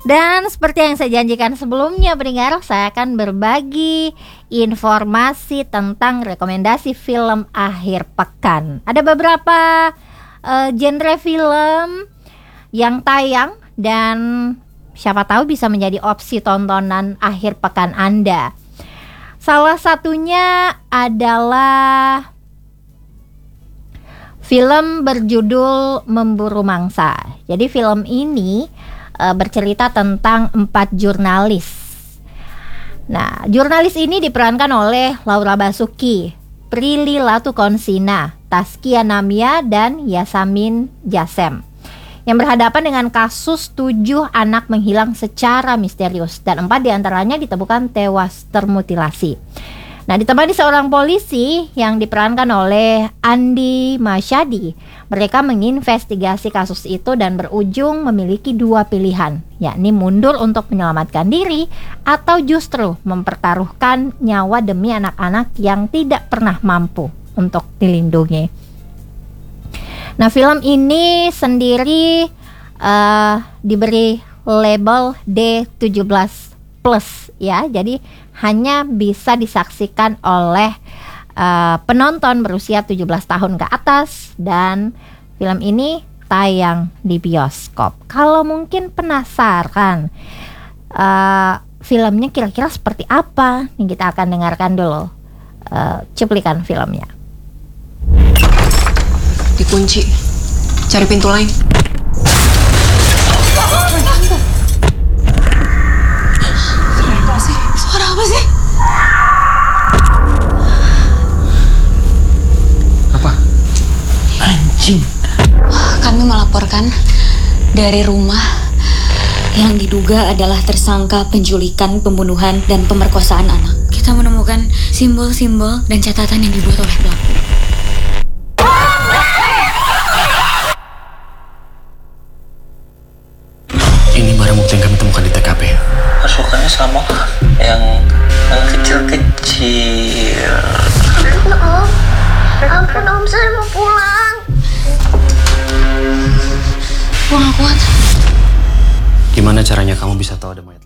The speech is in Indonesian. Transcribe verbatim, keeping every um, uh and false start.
Dan seperti yang saya janjikan sebelumnya, pendengar, saya akan berbagi informasi tentang rekomendasi film akhir pekan. Ada beberapa uh, genre film yang tayang dan siapa tahu bisa menjadi opsi tontonan akhir pekan Anda. Salah satunya adalah film berjudul Memburu Mangsa. Jadi film ini uh, bercerita tentang empat jurnalis. Nah, jurnalis ini diperankan oleh Laura Basuki, Prilly Latukonsina, Taskia Namia, dan Yasamin Jasem, yang berhadapan dengan kasus tujuh anak menghilang secara misterius dan empat diantaranya ditemukan tewas termutilasi. Nah, ditemani seorang polisi yang diperankan oleh Andi Masyadi. Mereka menginvestigasi kasus itu dan berujung memiliki dua pilihan, yakni mundur untuk menyelamatkan diri atau justru mempertaruhkan nyawa demi anak-anak yang tidak pernah mampu untuk dilindungi. Nah, film ini sendiri uh, diberi label D tujuh belas plus ya. Jadi hanya bisa disaksikan oleh uh, penonton berusia tujuh belas tahun ke atas, dan film ini tayang di bioskop. Kalau mungkin penasaran uh, filmnya kira-kira seperti apa, nih kita akan dengarkan dulu uh, cuplikan filmnya. Dikunci. Cari pintu lain. Apa sih? Suara apa sih? Apa? Anjing. Kami melaporkan dari rumah yang diduga adalah tersangka penculikan, pembunuhan, dan pemerkosaan anak. Kita menemukan simbol-simbol dan catatan yang dibuat oleh pelaku. Ini barang bukti yang kami temukan di T K P. Pasukannya sama yang yang kecil-kecil. Ampun om, ampun om, saya mau pulang. Gua gak kuat. Gimana caranya kamu bisa tahu ada mayat?